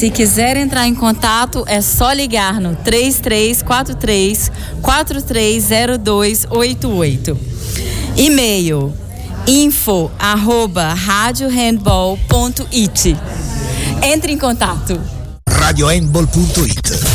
Se quiser entrar em contato, é só ligar no 3343-430288. E-mail info@radiohandball.it. Entre em contato. radiohandball.it.